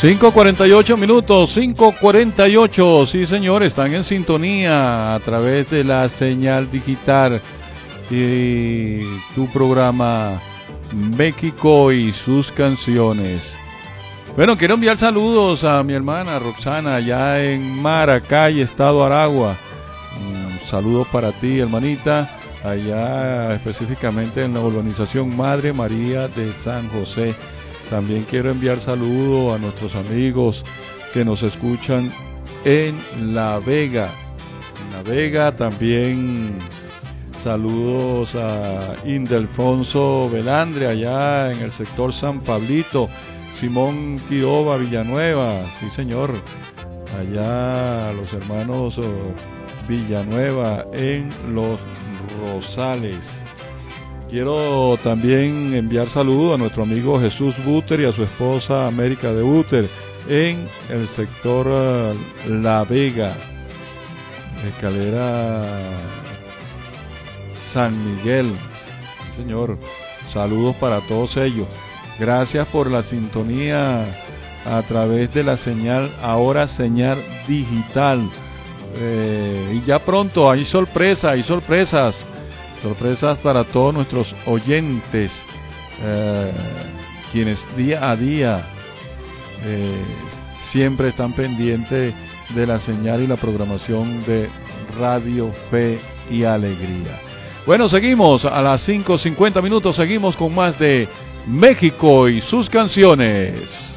5:48, 5:48, sí señor, están en sintonía a través de la señal digital y tu programa México y sus canciones. Bueno, quiero enviar saludos a mi hermana Roxana allá en Maracay, estado Aragua. Saludos para ti, hermanita, allá específicamente en la urbanización Madre María de San José. También quiero enviar saludos a nuestros amigos que nos escuchan en La Vega. En La Vega también saludos a Indelfonso Velandre allá en el sector San Pablito. Simón Quiroba Villanueva, sí señor. Allá los hermanos Villanueva en Los Rosales. Quiero también enviar saludos a nuestro amigo Jesús Buter y a su esposa América de Buter en el sector La Vega, Escalera San Miguel. Señor, saludos para todos ellos. Gracias por la sintonía a través de la señal, ahora señal digital. Y ya pronto hay sorpresas para todos nuestros oyentes, quienes día a día siempre están pendientes de la señal y la programación de Radio Fe y Alegría. Bueno, seguimos a las 5:50, seguimos con más de México y sus canciones.